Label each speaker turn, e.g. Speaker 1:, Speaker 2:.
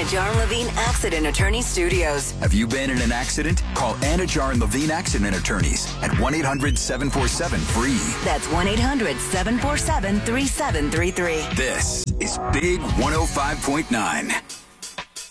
Speaker 1: Anna Jar and Levine Accident Attorney Studios.
Speaker 2: Have you been in an accident? Call Anna Jar and Levine Accident Attorneys at 1-800-747-FREE.
Speaker 1: That's 1-800-747-3733.
Speaker 2: This is Big 105.9.